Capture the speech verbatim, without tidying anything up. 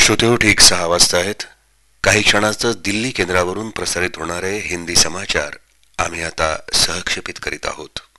श्रोतेहो, ठीक सहा वाजता आहेत. काही क्षणातच दिल्ली केंद्रावरून प्रसारित होणारे हिंदी समाचार आम्ही आता सहक्षेपित करीत आहोत.